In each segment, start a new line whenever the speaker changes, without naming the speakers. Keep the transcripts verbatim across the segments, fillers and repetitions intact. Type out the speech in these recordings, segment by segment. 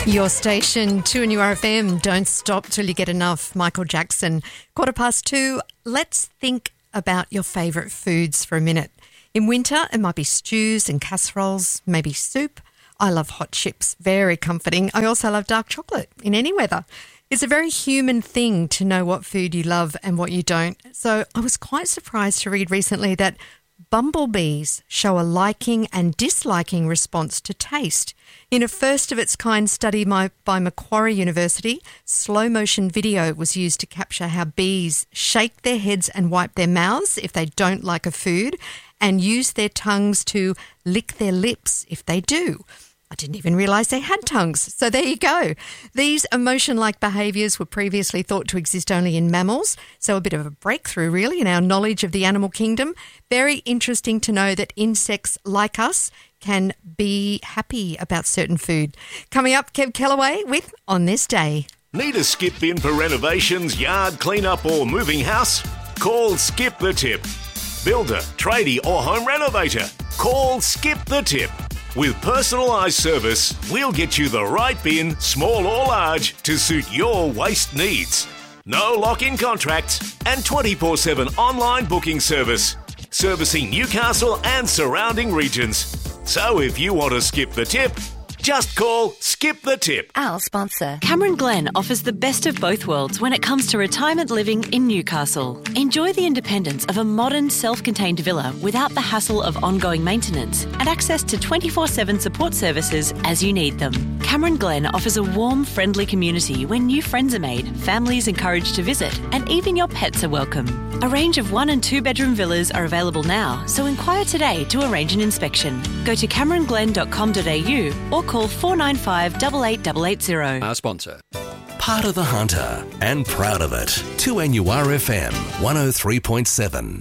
Your station, two N U R F M, don't stop till you get enough. Michael Jackson. Quarter past two, let's think about your favourite foods for a minute. In winter, it might be stews and casseroles, maybe soup. I love hot chips, very comforting. I also love dark chocolate in any weather. It's a very human thing to know what food you love and what you don't. So I was quite surprised to read recently that bumblebees show a liking and disliking response to taste. In a first-of-its-kind study by Macquarie University, slow-motion video was used to capture how bees shake their heads and wipe their mouths if they don't like a food and use their tongues to lick their lips if they do. I didn't even realise they had tongues. So there you go. These emotion-like behaviours were previously thought to exist only in mammals, so a bit of a breakthrough really in our knowledge of the animal kingdom. Very interesting to know that insects like us can be happy about certain food. Coming up, Kev Kellaway with On This Day.
Need a skip in for renovations, yard clean-up or moving house? Call Skip the Tip. Builder, tradie or home renovator? Call Skip the Tip. With personalised service, we'll get you the right bin, small or large, to suit your waste needs. No lock-in contracts and twenty-four seven online booking service, servicing Newcastle and surrounding regions. So if you want to skip the tip, just call Skip the Tip.
Our sponsor.
Cameron Glen offers the best of both worlds when it comes to retirement living in Newcastle. Enjoy the independence of a modern, self-contained villa without the hassle of ongoing maintenance and access to twenty-four seven support services as you need them. Cameron Glen offers a warm, friendly community where new friends are made, families encouraged to visit, and even your pets are welcome. A range of one and two bedroom villas are available now, so inquire today to arrange an inspection. Go to cameron glen dot com dot a u or call four nine five, eight eight eight eight zero.
Our sponsor. Part of the Hunter and proud of it. two N U R F M one oh three point seven.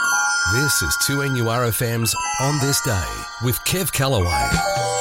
This is two N U R F M's On This Day with Kev Kellaway.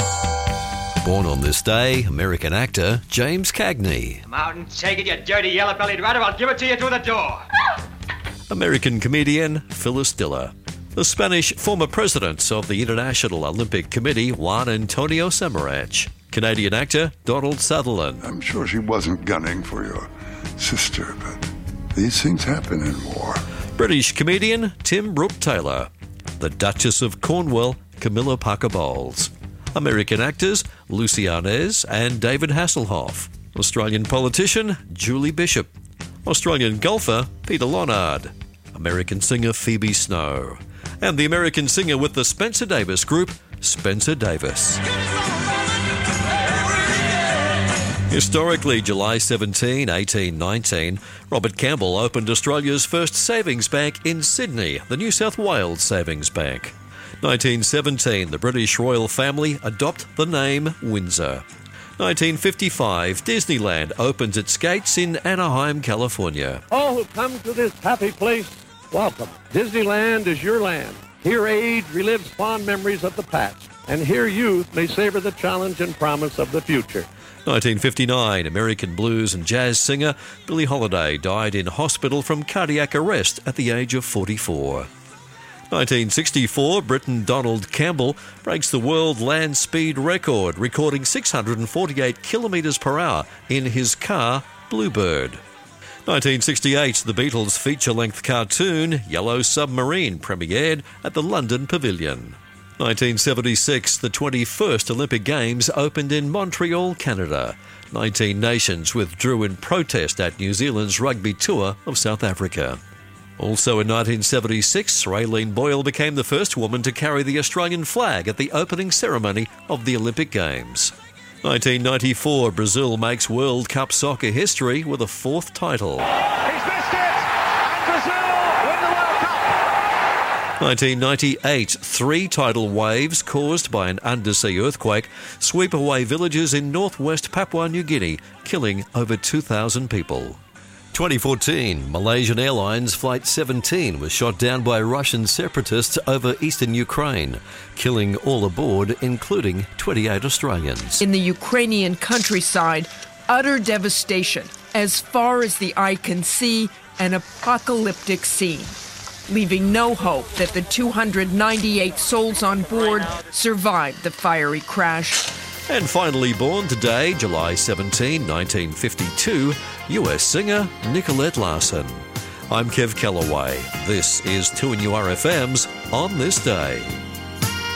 Born on this day, American actor James Cagney.
Come out and take it, you dirty yellow-bellied rat, or I'll give it to you through the door.
American comedian Phyllis Diller. The Spanish former president of the International Olympic Committee, Juan Antonio Samaranch. Canadian actor Donald Sutherland.
I'm sure she wasn't gunning for your sister, but these things happen in war.
British comedian Tim Brooke Taylor. The Duchess of Cornwall, Camilla Parker Bowles. American actors Lucy Arnaz and David Hasselhoff. Australian politician Julie Bishop. Australian golfer Peter Lonard. American singer Phoebe Snow. And the American singer with the Spencer Davis Group, Spencer Davis. Historically, July seventeenth, eighteen nineteen, Robert Campbell opened Australia's first savings bank in Sydney, the New South Wales Savings Bank. nineteen seventeen, the British royal family adopt the name Windsor. nineteen fifty-five, Disneyland opens its gates in Anaheim, California.
All who come to this happy place, welcome. Disneyland is your land. Here age relives fond memories of the past, and here youth may savor the challenge and promise of the future.
nineteen fifty-nine, American blues and jazz singer Billie Holiday died in hospital from cardiac arrest at the age of forty-four. nineteen sixty-four, Briton Donald Campbell breaks the world land speed record, recording six hundred forty-eight kilometres per hour in his car, Bluebird. nineteen sixty-eight, the Beatles' feature-length cartoon, Yellow Submarine, premiered at the London Pavilion. nineteen seventy-six, the twenty-first Olympic Games opened in Montreal, Canada. nineteen nations withdrew in protest at New Zealand's rugby tour of South Africa. Also in nineteen seventy-six, Raylene Boyle became the first woman to carry the Australian flag at the opening ceremony of the Olympic Games. nineteen ninety-four, Brazil makes World Cup soccer history with a fourth title.
He's missed it, and Brazil win the World Cup.
nineteen ninety-eight, three tidal waves caused by an undersea earthquake sweep away villages in northwest Papua New Guinea, killing over two thousand people. twenty fourteen, Malaysian Airlines Flight seventeen was shot down by Russian separatists over eastern Ukraine, killing all aboard, including twenty-eight Australians.
In the Ukrainian countryside, utter devastation. As far as the eye can see, an apocalyptic scene, leaving no hope that the two hundred ninety-eight souls on board survived the fiery crash.
And finally born today, July seventeenth, nineteen fifty-two, U S singer Nicolette Larson. I'm Kev Callaway. This is two N U R F M's On This Day.